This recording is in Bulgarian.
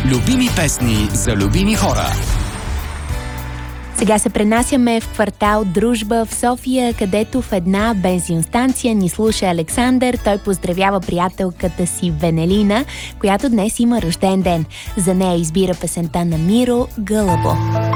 Любими песни за любими хора. Сега се пренасяме в квартал Дружба в София, където в една бензиностанция ни слуша Александър. Той поздравява приятелката си Венелина, която днес има рожден ден. За нея избира песента на Миро "Гълъбо".